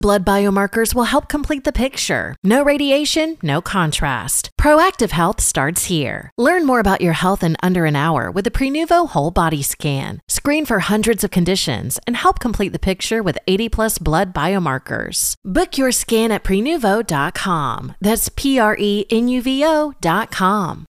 Blood biomarkers will help complete the picture. No radiation, no contrast. Proactive Health starts here. Learn more about your health in under an hour with the Prenuvo Whole Body Scan. Screen for hundreds of conditions and help complete the picture with 80+ blood biomarkers. Book your scan at Prenuvo.com. That's Prenuvo.com.